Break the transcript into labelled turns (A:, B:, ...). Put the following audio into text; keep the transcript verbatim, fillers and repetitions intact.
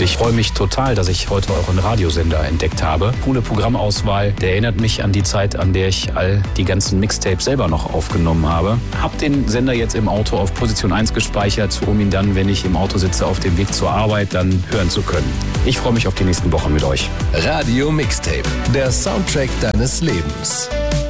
A: Ich freue mich total, dass ich heute euren Radiosender entdeckt habe. Coole Programmauswahl. Der erinnert mich an die Zeit, an der ich all die ganzen Mixtapes selber noch aufgenommen habe. Hab den Sender jetzt im Auto auf Position eins gespeichert, um ihn dann, wenn ich im Auto sitze, auf dem Weg zur Arbeit, dann hören zu können. Ich freue mich auf die nächsten Wochen mit euch.
B: Radio Mixtape, der Soundtrack deines Lebens.